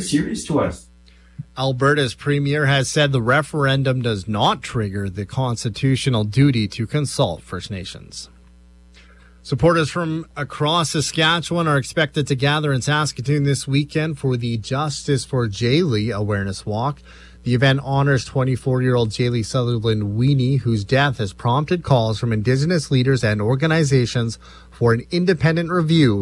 serious to us. Alberta's premier has said the referendum does not trigger the constitutional duty to consult First Nations. Supporters from across Saskatchewan are expected to gather in Saskatoon this weekend for the Justice for Jaylee Awareness Walk. The event honors 24-year-old Jaylee Sutherland Weenie, whose death has prompted calls from Indigenous leaders and organizations for an independent review